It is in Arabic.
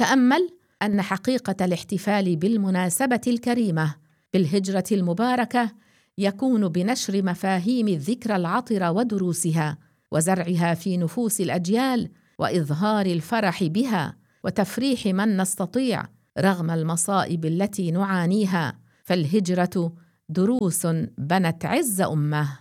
تأمل أن حقيقة الاحتفال بالمناسبة الكريمة بالهجرة المباركة يكون بنشر مفاهيم الذكرى العطرة ودروسها وزرعها في نفوس الأجيال وإظهار الفرح بها وتفريح من نستطيع رغم المصائب التي نعانيها، فالهجرة دروس بنت عز أمة.